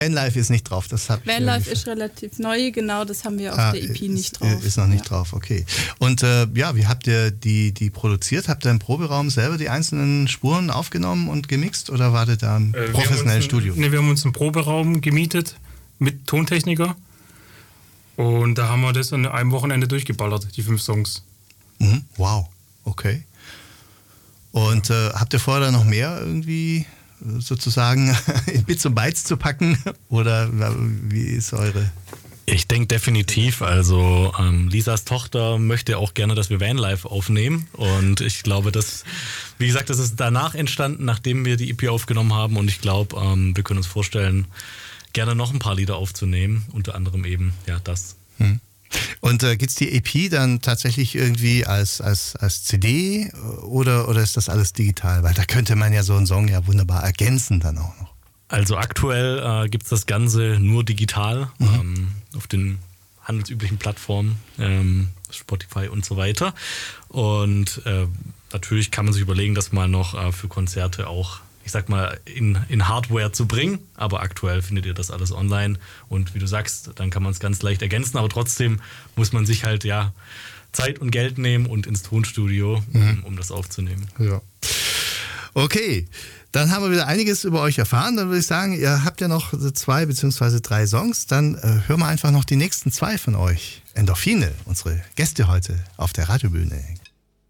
Vanlife ist nicht drauf. Vanlife ist relativ neu, genau, das haben wir auf der EP nicht drauf. Ist noch nicht drauf, okay. Und wie habt ihr die produziert? Habt ihr im Proberaum selber die einzelnen Spuren aufgenommen und gemixt oder wartet da im professionellen Studio? Wir haben uns einen Proberaum gemietet mit Tontechniker und da haben wir das an einem Wochenende durchgeballert, die 5 Songs. Mhm. Wow, okay. Und habt ihr vor, da noch mehr irgendwie sozusagen in Bits und Bytes zu packen? Oder wie ist eure... Ich denke definitiv. Also Lisas Tochter möchte auch gerne, dass wir Vanlife aufnehmen. Und ich glaube, das ist danach entstanden, nachdem wir die EP aufgenommen haben. Und ich glaube, wir können uns vorstellen, gerne noch ein paar Lieder aufzunehmen. Unter anderem eben, das. Und gibt es die EP dann tatsächlich irgendwie als CD oder ist das alles digital? Weil da könnte man ja so einen Song ja wunderbar ergänzen dann auch noch. Also aktuell gibt es das Ganze nur digital auf den handelsüblichen Plattformen, Spotify und so weiter. Und natürlich kann man sich überlegen, das mal noch für Konzerte auch, ich sag mal, in Hardware zu bringen. Aber aktuell findet ihr das alles online. Und wie du sagst, dann kann man es ganz leicht ergänzen. Aber trotzdem muss man sich halt Zeit und Geld nehmen und ins Tonstudio, um das aufzunehmen. Ja. Okay, dann haben wir wieder einiges über euch erfahren. Dann würde ich sagen, ihr habt ja noch 2 bzw. 3 Songs. Dann hören wir einfach noch die nächsten 2 von euch. Endorphine, unsere Gäste heute auf der Radiobühne.